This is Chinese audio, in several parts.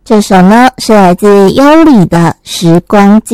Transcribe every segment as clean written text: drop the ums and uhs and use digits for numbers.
这首呢是来自优里的《时光机》。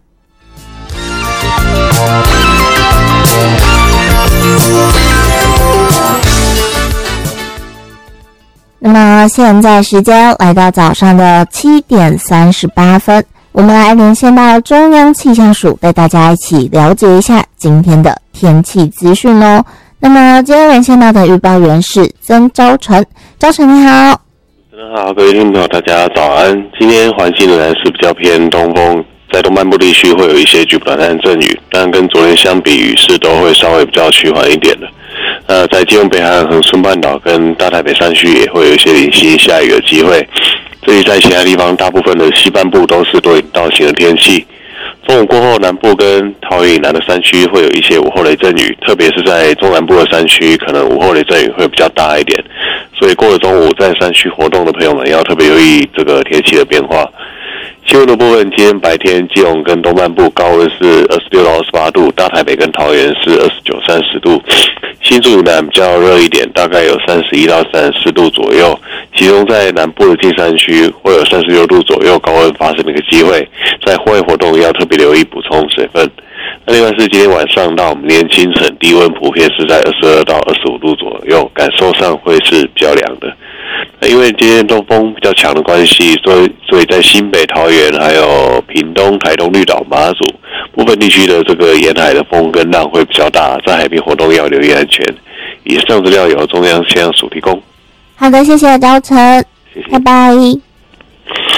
那么现在时间来到早上的7点38分，我们来连线到中央气象署，带大家一起了解一下今天的天气资讯哦。那么今天连线到的预报员是曾昭成，昭成你好。 主持人好，各位听众朋友大家早安。今天环境仍然是比较偏东风，在东半部地区会有一些局部短暂阵雨，但跟昨天相比，雨势都会稍微比较趋缓一点的。在基隆北海岸、恒春半岛跟大台北山区也会有一些零星下雨的机会。至于在其他地方，大部分的西半部都是多云到晴的天气。中午过后，南部跟桃园以南的山区会有一些午后雷阵雨，特别是在中南部的山区，可能午后雷阵雨会比较大一点。所以过了中午，在山区活动的朋友们要特别留意这个天气的变化。气温的部分，今天白天基隆跟东半部高温是26到28度，大台北跟桃园是29、30度，新竹以南比较热一点，大概有31到34度左右，其中在南部的近山区会有36度左右高温发生的一个机会，在户外活动要特别留意补充水分。那另外是今天晚上到明天清晨，低温普遍是在22到25度左右，感受上会是比较凉的。因为今天东风比较强的关系，所以在新北、桃园还有屏东、台东、绿岛、马祖部分地区的这个沿海的风跟浪会比较大，在海边活动要留意安全。以上资料由中央气象署提供。 好的，谢谢昭成， 谢谢， 拜拜。